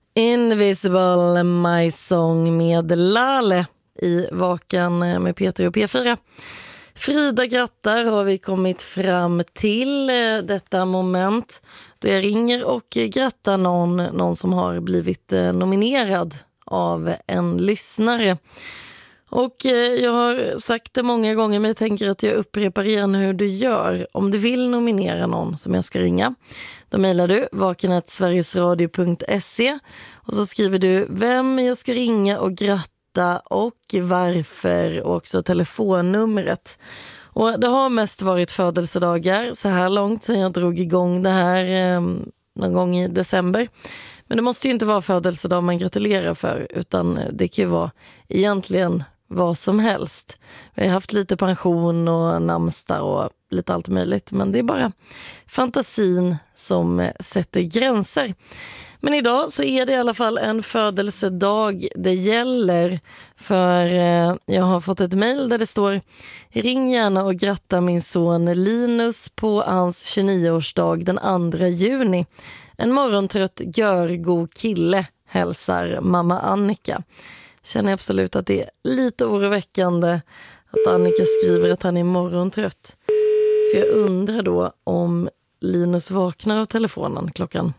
Invisible My Song med Lale i Vaken med Peter och P4. Frida grattar har vi kommit fram till detta moment då jag ringer och grattar någon som har blivit nominerad av en lyssnare. Och jag har sagt det många gånger, men jag tänker att jag upprepar igen hur du gör. Om du vill nominera någon som jag ska ringa, då mejlar du vaken@sverigesradio.se och så skriver du vem jag ska ringa och gratta och varför och också telefonnumret. Och det har mest varit födelsedagar så här långt sedan jag drog igång det här någon gång i december. Men det måste ju inte vara födelsedag man gratulerar för, utan det kan ju vara egentligen vad som helst. Vi har haft lite pension och namnsdag och lite allt möjligt, men det är bara fantasin som sätter gränser. Men idag så är det i alla fall en födelsedag det gäller, för jag har fått ett mejl där det står: ring gärna och gratta min son Linus på hans 29-årsdag den 2 juni. En morgontrött görgod kille, hälsar mamma Annika. Känner absolut att det är lite oroväckande att Annika skriver att han är morgontrött. För jag undrar då om Linus vaknar av telefonen klockan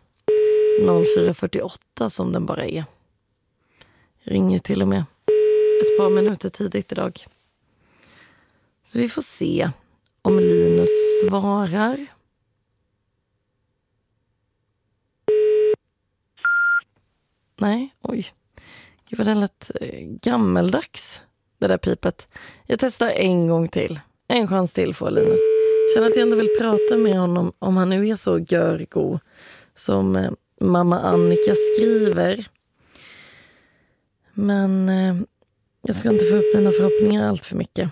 04.48 som den bara är. Jag ringer till och med ett par minuter tidigt idag. Så vi får se om Linus svarar. Nej, oj. Gud vad det lät gammeldags, det där pipet. Jag testar en gång till. En chans till för Linus. Känner att jag ändå vill prata med honom om han nu är så görgo som mamma Annika skriver. Men jag ska inte få upp mina förhoppningar allt för mycket.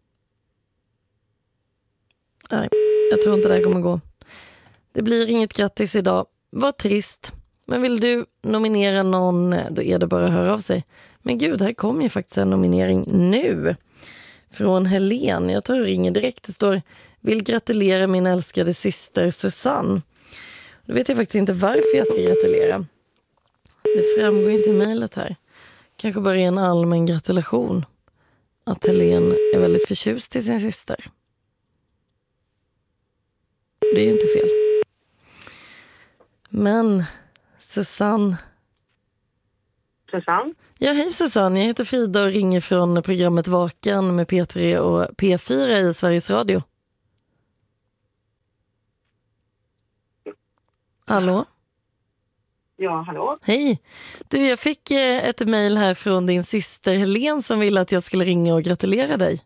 Nej, jag tror inte det här kommer gå. Det blir inget grattis idag. Vad trist. Men vill du nominera någon, då är det bara att höra av sig. Men gud, här kommer ju faktiskt en nominering nu. Från Helen. Jag tror jag ringer direkt. Det står: vill gratulera min älskade syster Susanne. Då vet jag faktiskt inte varför jag ska gratulera. Det framgår inte i mejlet här. Kanske bara en allmän gratulation. Att Helen är väldigt förtjust till sin syster. Det är ju inte fel. Men Susanne. Susanne? Ja, hej Susanne. Jag heter Frida och ringer från programmet Vaken med P3 och P4 i Sveriges Radio. Hallå? Ja, hallå? Hej. Du, jag fick ett mejl här från din syster Helen som ville att jag skulle ringa och gratulera dig.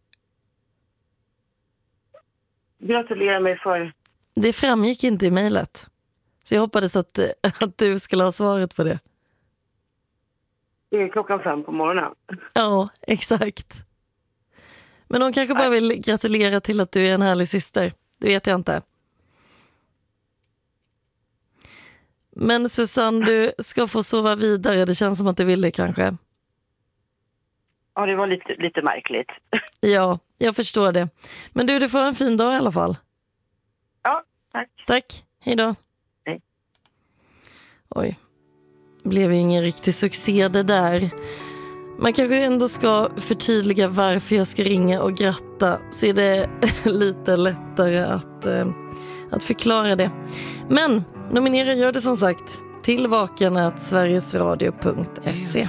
Gratulerar mig för... Det framgick inte i mejlet. Så jag hoppades att du skulle ha svaret på det. Det är 5:00 på morgonen. Ja, exakt. Men hon kanske bara vill gratulera till att du är en härlig syster. Det vet jag inte. Men Susanne, du ska få sova vidare. Det känns som att du vill det kanske. Ja, det var lite märkligt. Ja, jag förstår det. Men du får en fin dag i alla fall. Ja, tack. Tack, hej då. Hej. Oj, blev ju ingen riktig succé det där. Man kanske ändå ska förtydliga varför jag ska ringa och gratta, så är det lite lättare att förklara det. Men nominera gör det som sagt till vaken@sverigesradio.se.